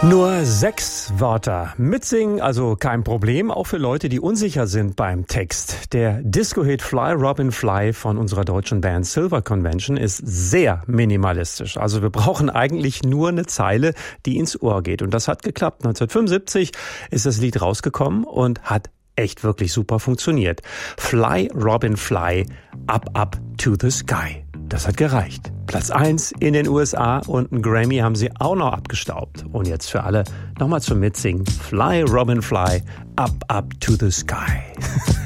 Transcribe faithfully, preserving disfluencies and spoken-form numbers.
Nur sechs Wörter. Mitsingen, also kein Problem, auch für Leute, die unsicher sind beim Text. Der Disco-Hit Fly Robin Fly von unserer deutschen Band Silver Convention ist sehr minimalistisch. Also wir brauchen eigentlich nur eine Zeile, die ins Ohr geht. Und das hat geklappt. neunzehnhundertfünfundsiebzig ist das Lied rausgekommen und hat echt wirklich super funktioniert. Fly Robin Fly, up up to the sky. Das hat gereicht. Platz eins in den U S A und einen Grammy haben sie auch noch abgestaubt. Und jetzt für alle nochmal zum Mitsingen. Fly Robin Fly, up up to the sky.